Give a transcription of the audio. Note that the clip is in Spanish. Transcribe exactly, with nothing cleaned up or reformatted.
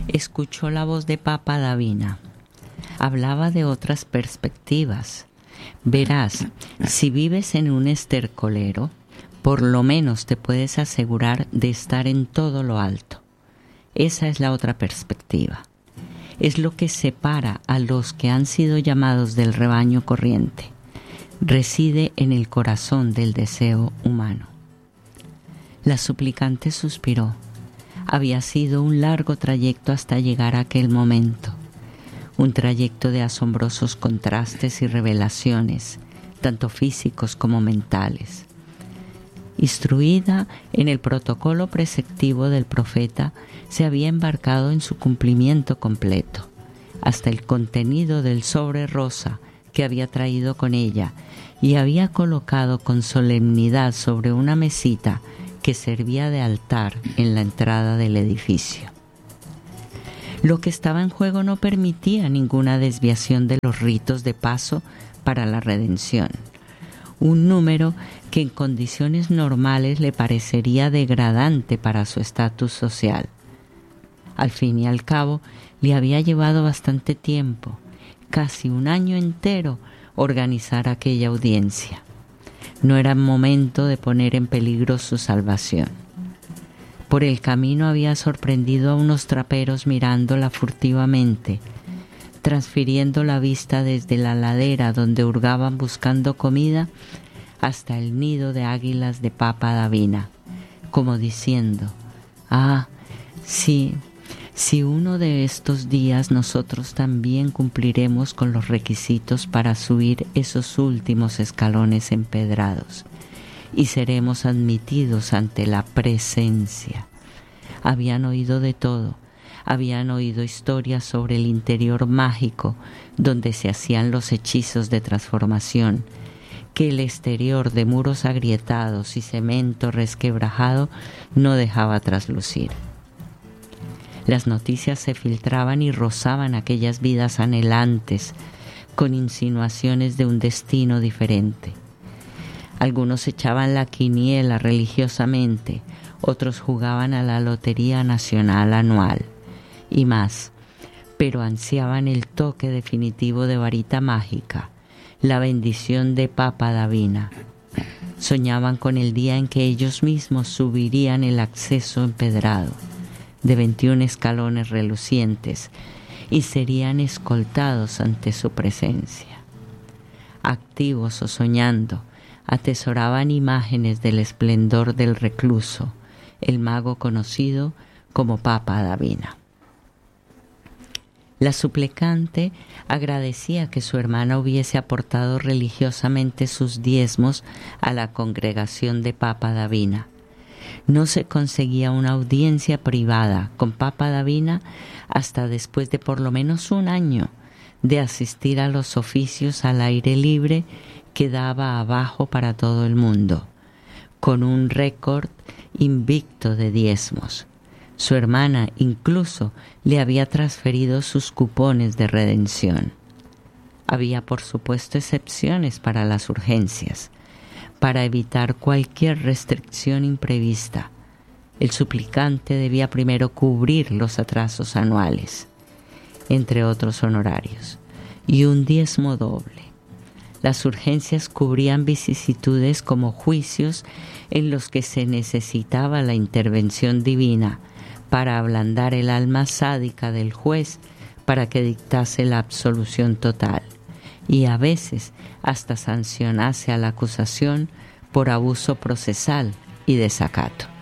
escuchó la voz de Papa Davina. Hablaba de otras perspectivas. Verás, si vives en un estercolero, por lo menos te puedes asegurar de estar en todo lo alto. Esa es la otra perspectiva. Es lo que separa a los que han sido llamados del rebaño corriente. Reside en el corazón del deseo humano. La suplicante suspiró. Había sido un largo trayecto hasta llegar a aquel momento. Un trayecto de asombrosos contrastes y revelaciones, tanto físicos como mentales. Instruida en el protocolo preceptivo del profeta, se había embarcado en su cumplimiento completo, hasta el contenido del sobre rosa que había traído con ella y había colocado con solemnidad sobre una mesita que servía de altar en la entrada del edificio. Lo que estaba en juego no permitía ninguna desviación de los ritos de paso para la redención. Un número que en condiciones normales le parecería degradante para su estatus social. Al fin y al cabo, le había llevado bastante tiempo, casi un año entero, organizar aquella audiencia. No era momento de poner en peligro su salvación. Por el camino había sorprendido a unos traperos mirándola furtivamente, transfiriendo la vista desde la ladera donde hurgaban buscando comida hasta el nido de águilas de Papa Davina, como diciendo: «Ah, sí, si uno de estos días nosotros también cumpliremos con los requisitos para subir esos últimos escalones empedrados y seremos admitidos ante la presencia». Habían oído de todo. Habían oído historias sobre el interior mágico donde se hacían los hechizos de transformación, que el exterior de muros agrietados y cemento resquebrajado no dejaba traslucir. Las noticias se filtraban y rozaban aquellas vidas anhelantes con insinuaciones de un destino diferente. Algunos echaban la quiniela religiosamente, otros jugaban a la Lotería Nacional anual y más, pero ansiaban el toque definitivo de varita mágica, la bendición de Papa Davina. Soñaban con el día en que ellos mismos subirían el acceso empedrado de veintiún escalones relucientes y serían escoltados ante su presencia. Activos o soñando, atesoraban imágenes del esplendor del recluso, el mago conocido como Papa Davina. La suplicante agradecía que su hermana hubiese aportado religiosamente sus diezmos a la congregación de Papa Davina. No se conseguía una audiencia privada con Papa Davina hasta después de por lo menos un año de asistir a los oficios al aire libre que daba abajo para todo el mundo, con un récord invicto de diezmos. Su hermana incluso le había transferido sus cupones de redención. Había, por supuesto, excepciones para las urgencias, para evitar cualquier restricción imprevista. El suplicante debía primero cubrir los atrasos anuales, entre otros honorarios, y un diezmo doble. Las urgencias cubrían vicisitudes como juicios en los que se necesitaba la intervención divina para ablandar el alma sádica del juez para que dictase la absolución total y a veces hasta sancionase a la acusación por abuso procesal y desacato.